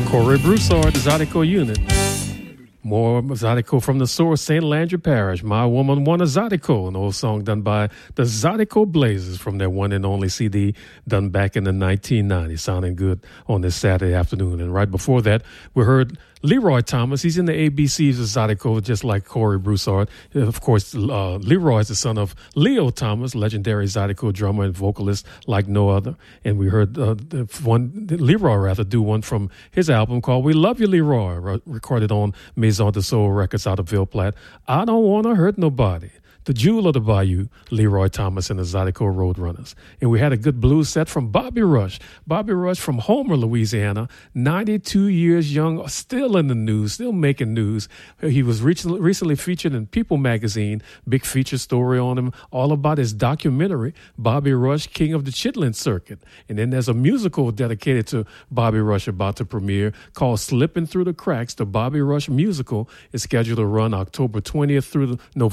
Corey Broussard, the Zydeco unit. More Zydeco from the source, St. Landry Parish. My Woman Won a Zydeco, an old song done by the Zydeco Blazers from their one and only CD done back in the 1990s. Sounding good on this Saturday afternoon. And right before that, we heard Leroy Thomas. He's in the ABCs of Zydeco, just like Corey Broussard. Of course, Leroy is the son of Leo Thomas, legendary Zydeco drummer and vocalist like no other. And we heard Leroy do one from his album called We Love You, Leroy, recorded on Maison de Soul Records out of Ville Platte. I Don't Want to Hurt Nobody. The Jewel of the Bayou, Leroy Thomas and the Zydeco Roadrunners. And we had a good blues set from Bobby Rush. Bobby Rush from Homer, Louisiana, 92 years young, still in the news, still making news. He was recently featured in People magazine, big feature story on him, all about his documentary, Bobby Rush, King of the Chitlin Circuit. And then there's a musical dedicated to Bobby Rush about to premiere called Slipping Through the Cracks. The Bobby Rush musical is scheduled to run October 20th through November